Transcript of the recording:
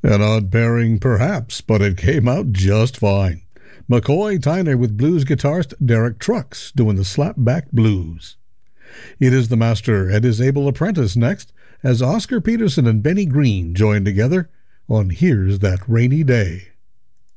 An odd pairing, perhaps, but it came out just fine. McCoy Tyner with blues guitarist Derek Trucks doing the slapback blues. It is the master and his able apprentice next, as Oscar Peterson and Benny Green join together on Here's That Rainy Day.